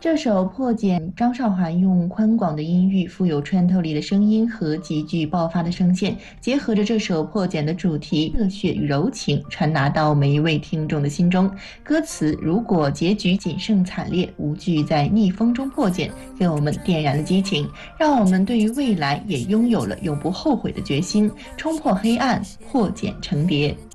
这首《破茧》，张韶涵用宽广的音域、富有穿透力的声音和极具爆发的声线，结合着这首《破茧》的主题热血与柔情，传达到每一位听众的心中。歌词如果结局仅剩惨烈，无惧在逆风中破茧，给我们点燃了激情，让我们对于未来也拥有了永不后悔的决心，冲破黑暗，破茧成蝶。